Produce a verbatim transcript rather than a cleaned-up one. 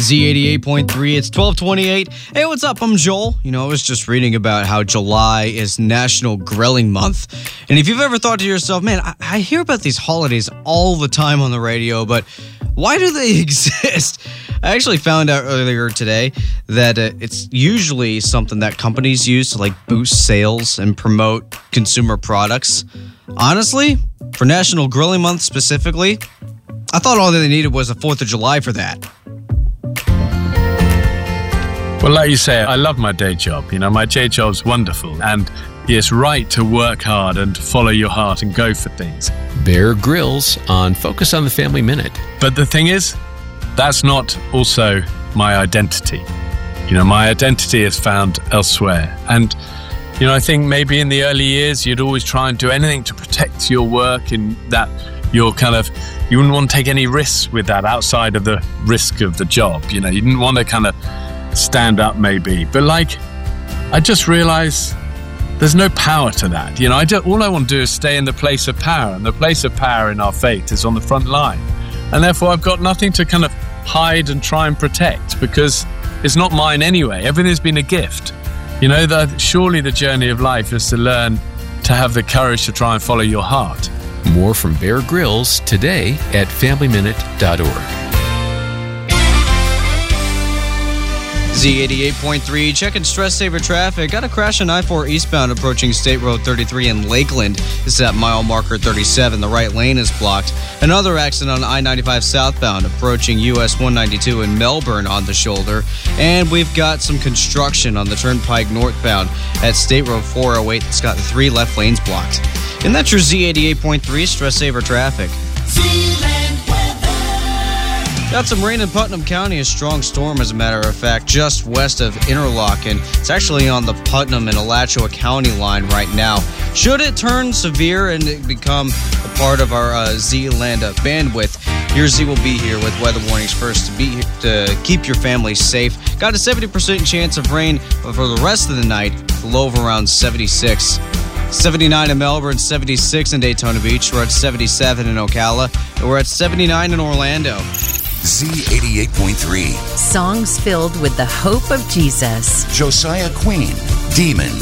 Z eighty-eight point three, it's twelve twenty-eight. Hey, what's up? I'm Joel. You know, I was just reading about how July is National Grilling Month. And if you've ever thought to yourself, man, I, I hear about these holidays all the time on the radio, but why do they exist? I actually found out earlier today that uh, it's usually something that companies use to like boost sales and promote consumer products. Honestly, for National Grilling Month specifically, I thought all they needed was the fourth of July for that. Well, like you say, I love my day job. You know, my day job's wonderful. And it's right to work hard and follow your heart and go for things. Bear Grylls on Focus on the Family Minute. But the thing is, that's not also my identity. You know, my identity is found elsewhere. And, you know, I think maybe in the early years, you'd always try and do anything to protect your work in that you're kind of, you wouldn't want to take any risks with that outside of the risk of the job. You know, you didn't want to kind of stand up maybe. But like, I just realized there's no power to that. You know, I just, all I want to do is stay in the place of power. And the place of power in our faith is on the front line. And therefore, I've got nothing to kind of hide and try and protect because it's not mine anyway. Everything's been a gift. You know, that surely the journey of life is to learn to have the courage to try and follow your heart. More from Bear Grylls today at family minute dot org. Z eighty-eight point three, checking stress saver traffic. Got a crash on I four eastbound approaching State Road thirty-three in Lakeland. This is at mile marker thirty-seven. The right lane is blocked. Another accident on I ninety-five southbound approaching U S one ninety-two in Melbourne on the shoulder. And we've got some construction on the Turnpike northbound at State Road four oh eight. It's got three left lanes blocked. And that's your Z eighty-eight point three stress saver traffic. Got some rain in Putnam County, a strong storm, as a matter of fact, just west of Interlochen. It's actually on the Putnam and Alachua County line right now. Should it turn severe and become a part of our uh, Z-Land uh, bandwidth, your Z will be here with weather warnings first to be to keep your family safe. Got a seventy percent chance of rain, but for the rest of the night, the low of around seventy-six. seventy-nine in Melbourne, seventy-six in Daytona Beach. We're at seventy-seven in Ocala, and we're at seventy-nine in Orlando. Z eighty-eight point three. Songs filled with the hope of Jesus. Josiah Queen, Demon.